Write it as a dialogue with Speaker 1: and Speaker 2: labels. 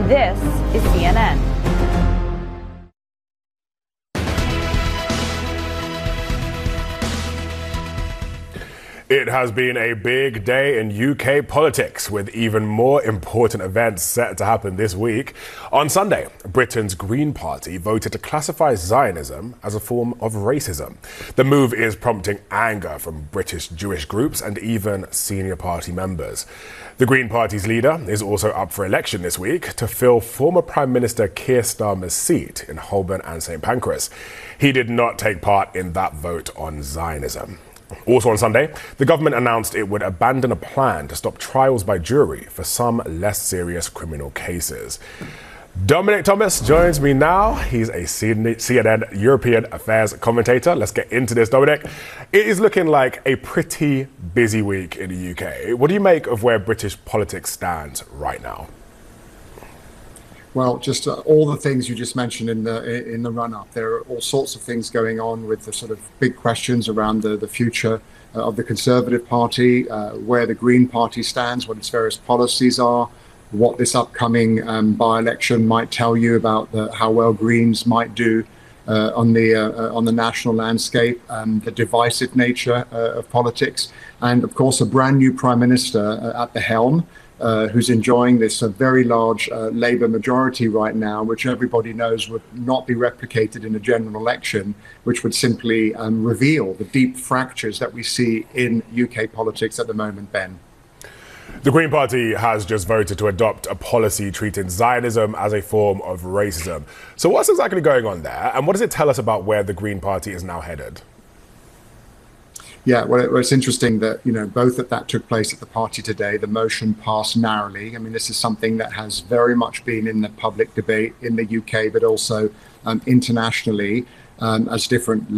Speaker 1: This is CNN.
Speaker 2: It has been a big day in UK politics, with even more important events set to happen this week. On Sunday, Britain's Green Party voted to classify Zionism as a form of racism. The move is prompting anger from British Jewish groups and even senior party members. The Green Party's leader is also up for election this week to fill former Prime Minister Keir Starmer's seat in Holborn and St Pancras. He did not take part in that vote on Zionism. Also on Sunday, the government announced it would abandon a plan to stop trials by jury for some less serious criminal cases. Dominic Thomas joins me now. He's a CNN European Affairs commentator. Let's get into this, Dominic. It is looking like a pretty busy week in the UK. What do you make of where British politics stands right now?
Speaker 3: Well, just all the things you just mentioned in the run-up. There are all sorts of things going on with the sort of big questions around the future of the Conservative Party, where the Green Party stands, what its various policies are, what this upcoming by-election might tell you about how well Greens might do on the national landscape, the divisive nature of politics, and of course a brand new Prime Minister at the helm, who's enjoying this very large Labour majority right now, which everybody knows would not be replicated in a general election, which would simply reveal the deep fractures that we see in UK politics at the moment, Ben.
Speaker 2: The Green Party has just voted to adopt a policy treating Zionism as a form of racism. So what's exactly going on there, and what does it tell us about where the Green Party is now headed?
Speaker 3: Yeah, well, it's interesting that, both that took place at the party today. The motion passed narrowly. I mean, this is something that has very much been in the public debate in the UK, but also internationally, as different